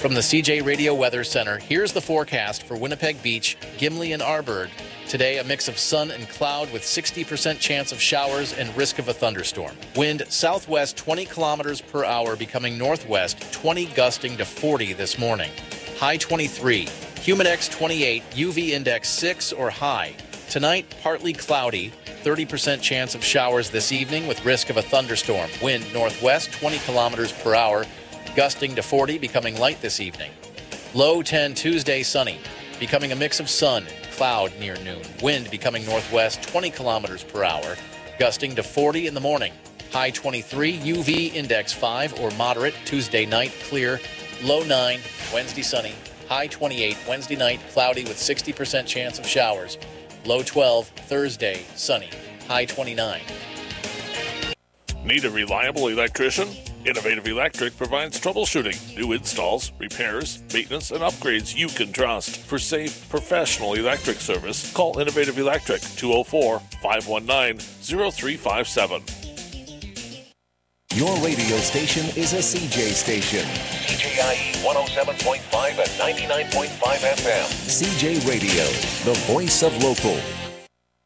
From the CJ Radio Weather Center, here's the forecast for Winnipeg Beach, Gimli, and Arborg. Today, a mix of sun and cloud with 60% chance of showers and risk of a thunderstorm. Wind southwest 20 kilometers per hour, becoming northwest 20, gusting to 40 this morning. High 23. Humidex 28, UV index 6 or high. Tonight, partly cloudy. 30% chance of showers this evening with risk of a thunderstorm. Wind northwest 20 kilometers per hour, gusting to 40, becoming light this evening. Low 10 Tuesday, sunny, becoming a mix of sun and cloud near noon. Wind becoming northwest 20 kilometers per hour, gusting to 40 in the morning. High 23, UV index 5 or moderate. Tuesday night, clear. Low 9, Wednesday sunny. High 28, Wednesday night, cloudy with 60% chance of showers. Low 12, Thursday, sunny. High 29. Need a reliable electrician? Innovative Electric provides troubleshooting, new installs, repairs, maintenance, and upgrades you can trust. For safe, professional electric service, call Innovative Electric, 204-519-0357. Your radio station is a CJ station. CJIE 107.5 and 99.5 FM. CJ Radio, the voice of local.